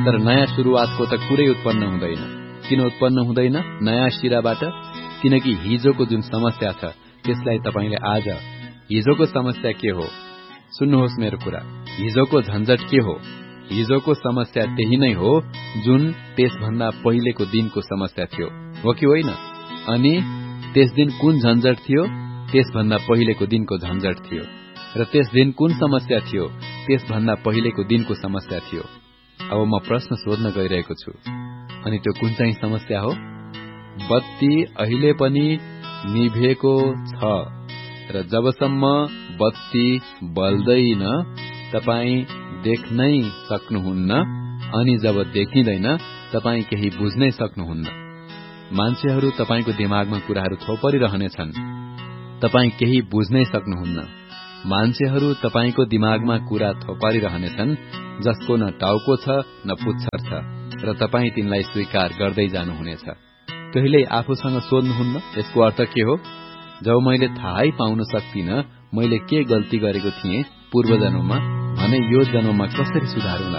तर नयाँ सुरुवातको त कुरै उत्पन्न हुँदैन। किन उत्पन्न हुँदैन नयाँ सिराबाट? किनकि हिजोको जुन समस्या छ त्यसलाई तपाईले आज, हिजोको समस्या के हो? सुन्नुहोस् मेरो कुरा, हिजोको झन्झट के हो? हिजोको समस्या त्यही नै हो जुन त्यसभन्दा पहिलेको दिनको समस्या थियो, हो कि होइन? अनि त्यस दिन कुन झन्झट थियो? त्यसभन्दा पहिलेको दिनको झन्झट थियो। र त्यस दिन कुन समस्या थियो? त्यसभन्दा पहिलेको दिनको समस्या थियो। अब म प्रश्न सोध्न गइरहेको छु, अनि त्यो कुन चाहिँ समस्या हो? बत्ती अहिले पनि निभेको छ र जबसम्म बत्ती बल्दैन तपाई देख्नै सक्नुहुन्न, अनि जब देखिँदैन तपाई केही बुझ्नै सक्नुहुन्न। मान्छेहरू तपाईको दिमागमा कुराहरू थोपरिरहनेछन्, तपाई केही बुझ्नै सक्नुहुन्न। मान्छेहरू तपाईको दिमागमा कुरा थोपारिरहनेछन् जसको न टाउको छ न पुच्छर छ, र तपाई तिनलाई स्वीकार गर्दै जानुहुनेछ। कहिल्यै आफूसँग सोध्नुहुन्न यसको अर्थ के हो? जब मैले थाहै पाउन सक्दिन मैले के गल्ती गरेको थिएँ पूर्व जन्ममा, भने यो जन्ममा कसरी सुधारौँला?